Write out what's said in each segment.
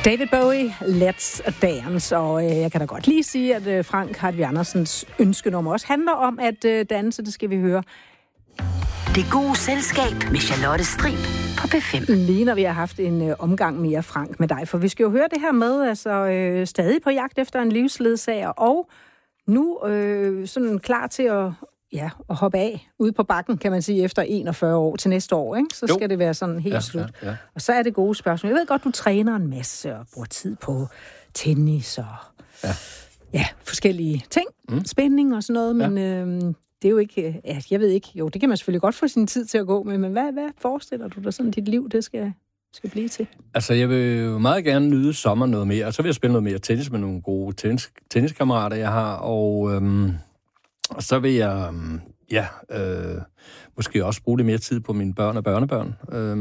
David Bowie, Let's Dance, og jeg kan da godt lige sige, at Frank Hartvig Andersens ønskenummer også handler om at danse, det skal vi høre. Det gode selskab med Charlotte Strib på P5. Lige når vi har haft en omgang mere, Frank, med dig, for vi skal jo høre det her med, altså stadig på jagt efter en livsledsager, og nu sådan klar til at hoppe af ude på bakken, kan man sige, efter 41 år til næste år, ikke? Så skal det være sådan helt slut. Ja. Og så er det gode spørgsmål. Jeg ved godt, du træner en masse og bruger tid på tennis og forskellige ting, spænding og sådan noget, men det er jo ikke, jeg ved ikke, jo, det kan man selvfølgelig godt få sin tid til at gå med, men hvad forestiller du dig sådan, dit liv, det skal blive til? Altså, jeg vil jo meget gerne nyde sommer noget mere, og så vil jeg spille noget mere tennis med nogle gode tenniskammerater, jeg har, og så vil jeg, måske også bruge lidt mere tid på mine børn og børnebørn,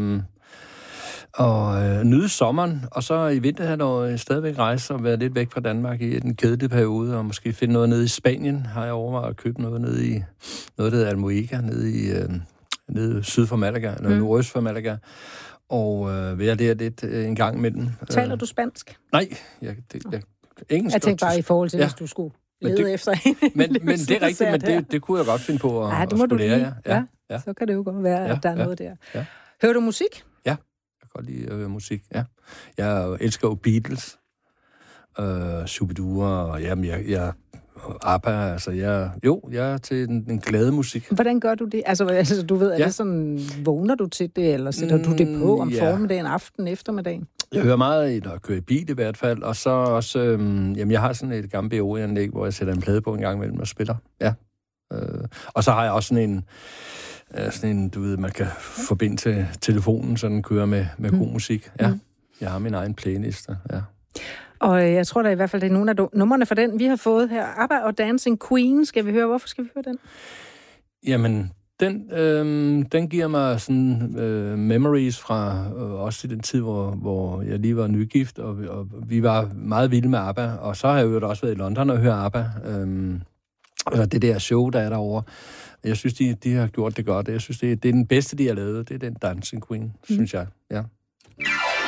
og nyde sommeren, og så i vinterhalvåret stadigvæk rejse og være lidt væk fra Danmark i en kedelig periode, og måske finde noget nede i Spanien, har jeg overvejet at købe noget nede i, noget der hedder Almoiga, nede syd for Malaga, eller nordøst for Malaga, og være der lidt en gang imellem. Taler du spansk? Nej, engelsk. Jeg tænkte bare i forhold til, hvis du skulle lede efter en. Men det er rigtigt, men det kunne jeg godt finde på at skulle lære. Ja, så kan det jo godt være, at der er noget der. Ja. Hører du musik? Ja, jeg kan godt lide at høre musik, ja. Jeg elsker jo Beatles, Shubidua, og jeg ABBA, altså jeg er til den glade musik. Hvordan gør du det? Altså du ved, er det sådan, vågner du til det, eller sætter du det på om formiddagen, aften, eftermiddagen? Jeg hører meget, når jeg kører i bil i hvert fald, og så også, jeg har sådan et gammelt BO-anlæg, hvor jeg sætter en plade på en gang imellem og spiller, og så har jeg også sådan en, du ved, man kan forbinde til telefonen, så den kører med god musik, Jeg har min egen playlist, Og jeg tror da i hvert fald, det er nogle af numrene for den, vi har fået her. ABBA og Dancing Queen, skal vi høre. Hvorfor skal vi høre den? Jamen, den giver mig sådan memories fra også i den tid, hvor jeg lige var nygift, og vi var meget vilde med ABBA, og så har jeg jo også været i London og hørt ABBA, og det der show, der er derovre. Jeg synes, de har gjort det godt. Jeg synes, det er den bedste, de har lavet. Det er den Dancing Queen, synes jeg. Ja.